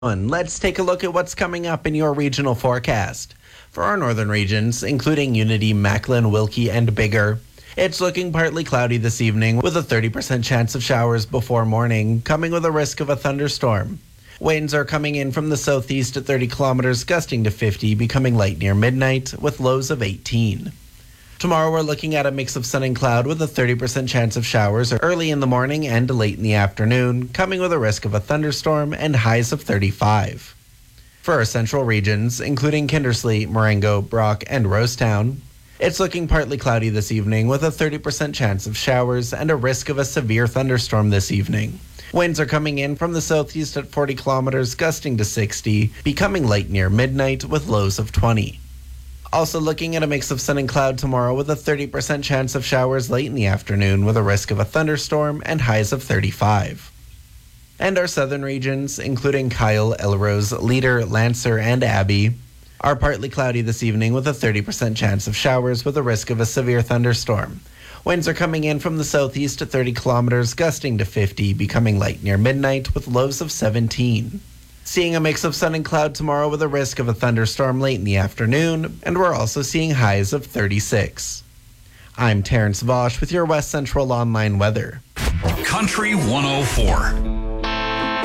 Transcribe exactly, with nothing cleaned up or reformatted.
And let's take a look at what's coming up in your regional forecast. For our northern regions, including Unity, Macklin, Wilkie, and Biggar, it's looking partly cloudy this evening with a thirty percent chance of showers before morning, coming with a risk of a thunderstorm. Winds are coming in from the southeast at thirty kilometers, gusting to fifty, becoming light near midnight, with lows of eighteen. Tomorrow we're looking at a mix of sun and cloud with a thirty percent chance of showers early in the morning and late in the afternoon, coming with a risk of a thunderstorm and highs of thirty-five. For our central regions, including Kindersley, Marengo, Brock, and Rosetown, it's looking partly cloudy this evening with a thirty percent chance of showers and a risk of a severe thunderstorm this evening. Winds are coming in from the southeast at forty kilometers, gusting to sixty, becoming light near midnight with lows of twenty. Also looking at a mix of sun and cloud tomorrow with a thirty percent chance of showers late in the afternoon with a risk of a thunderstorm and highs of thirty-five. And our southern regions, including Kyle, Elrose, Leader, Lancer, and Abbey, are partly cloudy this evening with a thirty percent chance of showers with a risk of a severe thunderstorm. Winds are coming in from the southeast at thirty kilometers, gusting to fifty, becoming light near midnight with lows of seventeen. Seeing a mix of sun and cloud tomorrow with a risk of a thunderstorm late in the afternoon, and we're also seeing highs of thirty-six. I'm Terrence Vosch with your West Central Online weather. Country one oh four.